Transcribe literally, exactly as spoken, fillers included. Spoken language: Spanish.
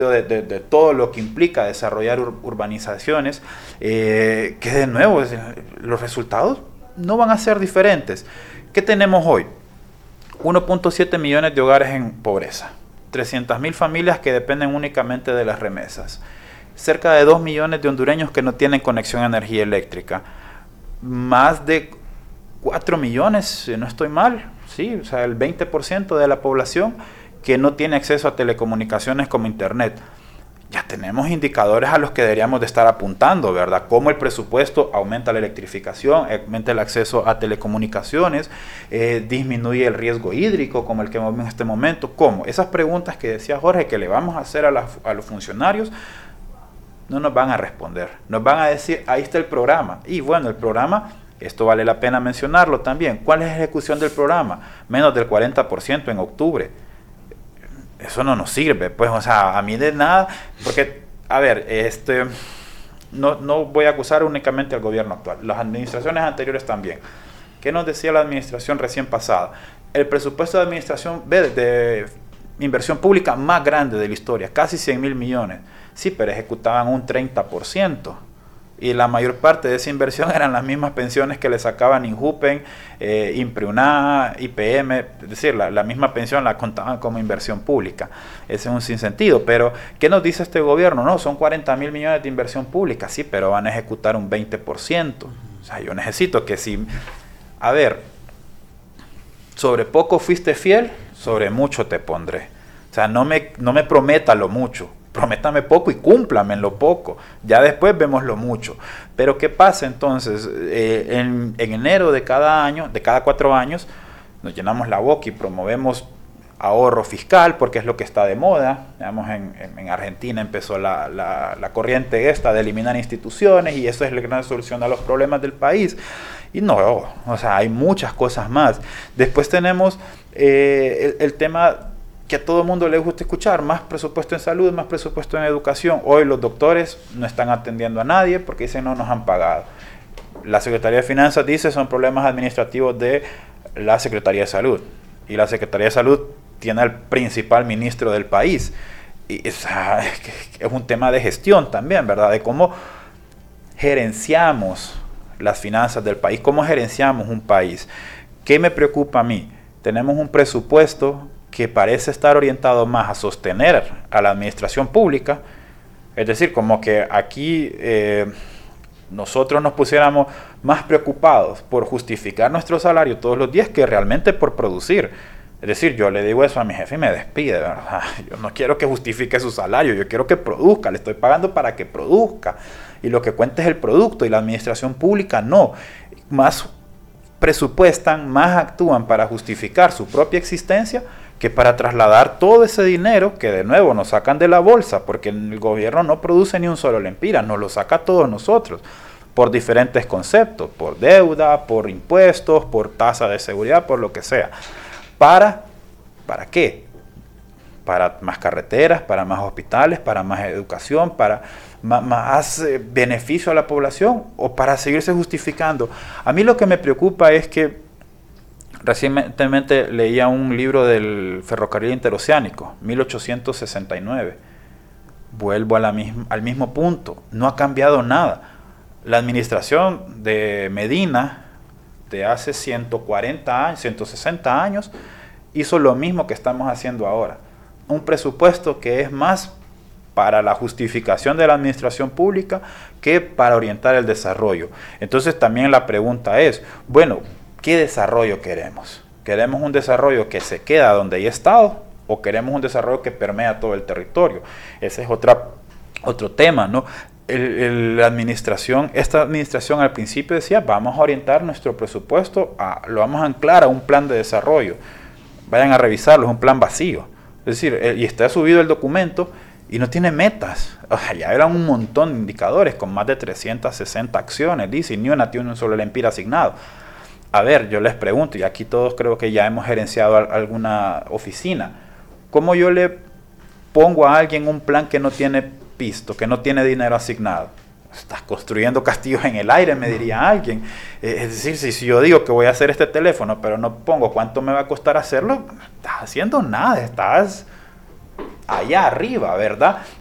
De, de, de todo lo que implica desarrollar ur, urbanizaciones, eh, que de nuevo los resultados no van a ser diferentes. ¿Qué tenemos hoy? uno punto siete millones de hogares en pobreza, trescientas mil familias que dependen únicamente de las remesas, cerca de dos millones de hondureños que no tienen conexión a energía eléctrica, más de cuatro millones, si no estoy mal, sí, o sea, el veinte por ciento de la población que no tiene acceso a telecomunicaciones como internet. Ya tenemos indicadores a los que deberíamos de estar apuntando, ¿verdad? Cómo el presupuesto aumenta la electrificación, aumenta el acceso a telecomunicaciones, eh, disminuye el riesgo hídrico como el que vemos en este momento. ¿Cómo? Esas preguntas que decía Jorge que le vamos a hacer a, la, a los funcionarios no nos van a responder. Nos van a decir, ahí está el programa. Y bueno, el programa, esto vale la pena mencionarlo también. ¿Cuál es la ejecución del programa? Menos del cuarenta por ciento en octubre. Eso no nos sirve, pues, o sea, a mí de nada, porque, a ver, este, no, no voy a acusar únicamente al gobierno actual, las administraciones anteriores también. ¿Qué nos decía la administración recién pasada? El presupuesto de administración de, de inversión pública más grande de la historia, casi cien mil millones, sí, pero ejecutaban un treinta por ciento. Y la mayor parte de esa inversión eran las mismas pensiones que le sacaban INJUPEN, eh, IMPREUNA, I P M, es decir, la, la misma pensión la contaban como inversión pública. Ese es un sinsentido. Pero, ¿qué nos dice este gobierno? No, son cuarenta mil millones de inversión pública, sí, pero van a ejecutar un veinte por ciento. O sea, yo necesito que si... A ver, sobre poco fuiste fiel, sobre mucho te pondré. O sea, no me, no me prometa lo mucho. Prométame poco y cúmplame en lo poco. Ya después vemos lo mucho. Pero ¿qué pasa entonces? Eh, en, en enero de cada año, de cada cuatro años, nos llenamos la boca y promovemos ahorro fiscal porque es lo que está de moda. Digamos, en, en, en Argentina empezó la, la, la corriente esta de eliminar instituciones y eso es la gran solución a los problemas del país. Y no, o sea, hay muchas cosas más. Después tenemos eh, el, el tema que a todo el mundo le gusta escuchar, más presupuesto en salud, más presupuesto en educación. Hoy los doctores no están atendiendo a nadie porque dicen no nos han pagado. La Secretaría de Finanzas dice son problemas administrativos de la Secretaría de Salud. Y la Secretaría de Salud tiene al principal ministro del país. Y es, es un tema de gestión también, ¿verdad? De cómo gerenciamos las finanzas del país, cómo gerenciamos un país. ¿Qué me preocupa a mí? Tenemos un presupuesto que parece estar orientado más a sostener a la administración pública, es decir, como que aquí eh, nosotros nos pusiéramos más preocupados por justificar nuestro salario todos los días que realmente por producir. Es decir, yo le digo eso a mi jefe y me despide, ¿verdad? Yo no quiero que justifique su salario, yo quiero que produzca, le estoy pagando para que produzca, y lo que cuenta es el producto, y la administración pública no, más presupuestan, más actúan para justificar su propia existencia que para trasladar todo ese dinero que de nuevo nos sacan de la bolsa, porque el gobierno no produce ni un solo lempira, nos lo saca a todos nosotros, por diferentes conceptos, por deuda, por impuestos, por tasa de seguridad, por lo que sea. ¿Para, para qué? Para más carreteras, para más hospitales, para más educación, para más, más eh, beneficio a la población, o para seguirse justificando. A mí lo que me preocupa es que recientemente leía un libro del ferrocarril interoceánico, mil ochocientos sesenta y nueve. Vuelvo a la misma, al mismo punto, no ha cambiado nada. La administración de Medina, de hace ciento cuarenta años, ciento sesenta años, hizo lo mismo que estamos haciendo ahora. Un presupuesto que es más para la justificación de la administración pública que para orientar el desarrollo. Entonces también la pregunta es, bueno, ¿qué desarrollo queremos? ¿Queremos un desarrollo que se queda donde hay estado o queremos un desarrollo que permea todo el territorio? Ese es otra, otro tema, ¿no? El, el, la administración, esta administración al principio decía, vamos a orientar nuestro presupuesto, a, lo vamos a anclar a un plan de desarrollo. Vayan a revisarlo, es un plan vacío. Es decir, eh, y está subido el documento y no tiene metas. O sea, ya eran un montón de indicadores con más de trescientas sesenta acciones, dice, y ni una tiene un solo lempira asignado. A ver, yo les pregunto, y aquí todos creo que ya hemos gerenciado alguna oficina, ¿cómo yo le pongo a alguien un plan que no tiene pisto, que no tiene dinero asignado? Estás construyendo castillos en el aire, me diría alguien. Es decir, si, si yo digo que voy a hacer este teléfono, pero no pongo cuánto me va a costar hacerlo, estás haciendo nada, estás allá arriba, ¿verdad?